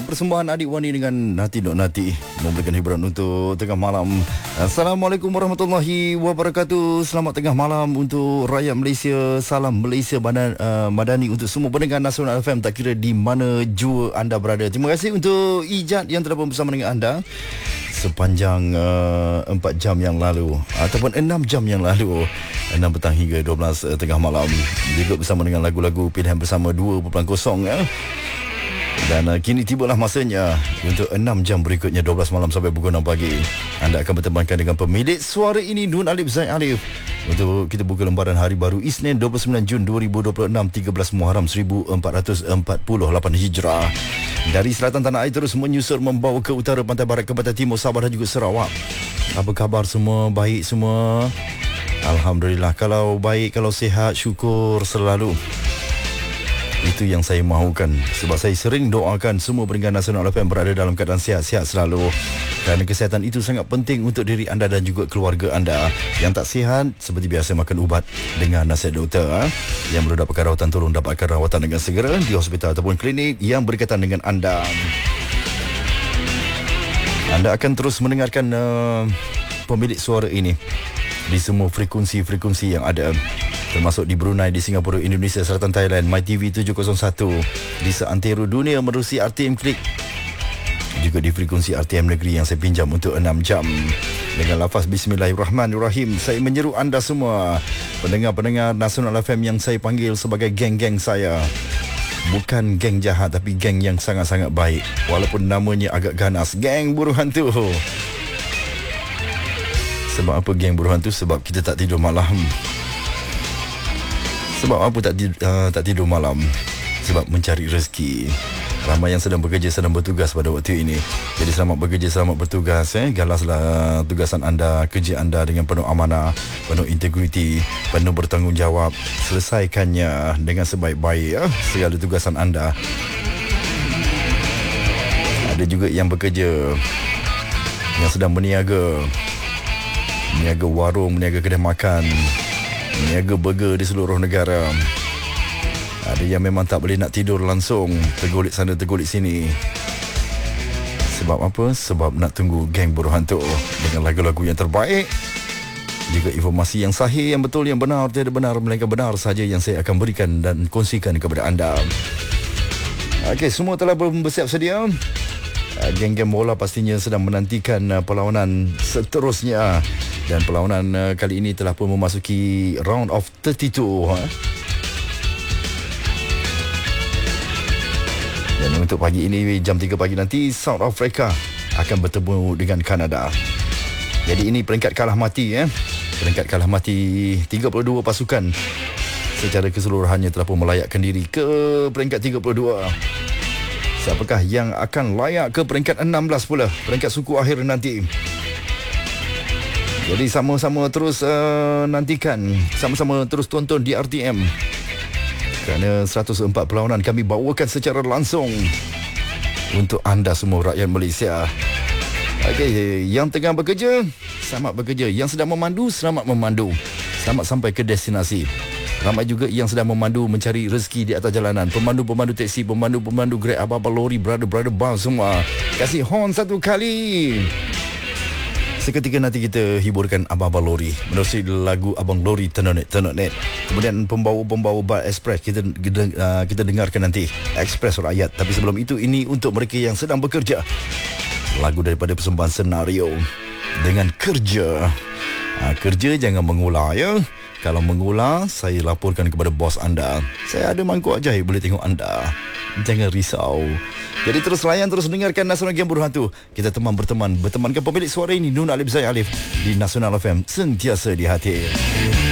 persembahan Adik Wani dengan Nati Dok Nati memberikan hiburan untuk tengah malam. Assalamualaikum warahmatullahi wabarakatuh. Selamat tengah malam untuk rakyat Malaysia. Salam Malaysia Madani untuk semua pendengar Nasional FM, tak kira di mana jua anda berada. Terima kasih untuk Ijat yang telah bersama dengan anda sepanjang 4 jam yang lalu ataupun 6 jam yang lalu, 6 petang hingga 12 tengah malam, juga bersama dengan lagu-lagu pilihan bersama 2.0 ya. Dan kini tibalah masanya untuk 6 jam berikutnya, 12 malam sampai pukul 6 pagi. Anda akan bertemankan dengan pemilik suara ini, Nun Alif Zaid Alif, untuk kita buka lembaran hari baru Isnin 29 Jun 2026, 13 Muharram 1448 Hijrah. Dari selatan tanah air terus menyusur membawa ke utara, pantai barat ke pantai timur, Sabah dan juga Sarawak. Apa khabar semua? Baik semua? Alhamdulillah. Kalau baik, kalau sihat, syukur selalu. Itu yang saya mahukan, sebab saya sering doakan semua pendengar Nasional FM berada dalam keadaan sihat-sihat selalu, kerana kesihatan itu sangat penting untuk diri anda dan juga keluarga anda. Yang tak sihat, seperti biasa, makan ubat dengan nasihat doktor. Yang perlu dapatkan rawatan, tolong dapatkan rawatan dengan segera di hospital ataupun klinik yang berkaitan dengan anda. Anda akan terus mendengarkan pemilik suara ini di semua frekuensi-frekuensi yang ada, termasuk di Brunei, di Singapura, Indonesia, Selatan Thailand, MyTV 701, di seantero dunia menerusi RTM Klik, juga di frekuensi RTM Negeri yang saya pinjam untuk 6 jam. Dengan lafaz Bismillahirrahmanirrahim, saya menyeru anda semua, pendengar-pendengar Nasional FM yang saya panggil sebagai geng-geng saya. Bukan geng jahat, tapi geng yang sangat-sangat baik, walaupun namanya agak ganas, geng buruh hantu. Sebab apa geng buruh hantu? Sebab kita tak tidur malam. Sebab apa tak tidur malam? Sebab mencari rezeki. Ramai yang sedang bekerja, sedang bertugas pada waktu ini. Jadi selamat bekerja, selamat bertugas. Galaslah tugasan anda, kerja anda dengan penuh amanah, penuh integriti, penuh bertanggungjawab. Selesaikannya dengan sebaik-baik segala tugasan anda. Ada juga yang bekerja, yang sedang meniaga warung, meniaga kedai makan, meniaga burger di seluruh negara. Ada yang memang tak boleh nak tidur langsung, tergolik sana tergolik sini. Sebab apa? Sebab nak tunggu geng buruh hantu dengan lagu-lagu yang terbaik, juga informasi yang sahih, yang betul, yang benar, tiada benar melainkan benar saja yang saya akan berikan dan kongsikan kepada anda. Okey, semua telah bersiap sedia. Geng-geng bola pastinya sedang menantikan perlawanan seterusnya. Dan perlawanan kali ini telah pun memasuki round of 32. Dan untuk pagi ini, jam 3 pagi nanti, South Africa akan bertemu dengan Kanada. Jadi ini peringkat kalah mati. Peringkat kalah mati 32 pasukan secara keseluruhannya telah pun melayakkan diri ke peringkat 32. Siapakah yang akan layak ke peringkat 16 pula, peringkat suku akhir nanti? Jadi sama-sama terus nantikan, sama-sama terus tonton di RTM, kerana 104 perlawanan kami bawakan secara langsung untuk anda semua rakyat Malaysia. Okey, yang tengah bekerja, selamat bekerja. Yang sedang memandu, selamat memandu, selamat sampai ke destinasi. Ramai juga yang sedang memandu mencari rezeki di atas jalanan. Pemandu-pemandu teksi, pemandu-pemandu Grab, abang-abang lori, brother-brother bus semua, kasih horn satu kali. Seketika nanti kita hiburkan abang-abang lori menerusi lagu Abang Lori Tenonet. Kemudian pembawa-pembawa bar Express kita dengarkan nanti, Express Rakyat. Tapi sebelum itu, ini untuk mereka yang sedang bekerja, lagu daripada persembahan Senario dengan Kerja. Kerja jangan mengular ya. Kalau mengular, saya laporkan kepada bos anda. Saya ada mangkuk ajaib boleh tengok anda. Jangan risau. Jadi terus layan, terus dengarkan Nasional Game Buruh Hantu. Kita bertemankan pemilik suara ini, Nun Alif Zaid Alif, di Nasional FM, sentiasa di hati.